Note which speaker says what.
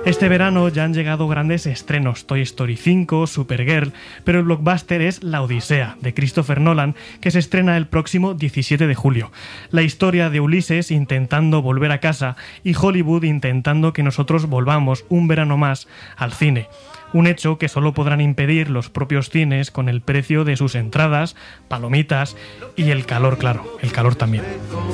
Speaker 1: Este verano ya han llegado grandes estrenos, Toy Story 5, Supergirl, pero el blockbuster es La Odisea, de Christopher Nolan, que se estrena el próximo 17 de julio. La historia de Ulises intentando volver a casa y Hollywood intentando que nosotros volvamos un verano más al cine. Un hecho que solo podrán impedir los propios cines con el precio de sus entradas, palomitas y el calor, claro, el calor también.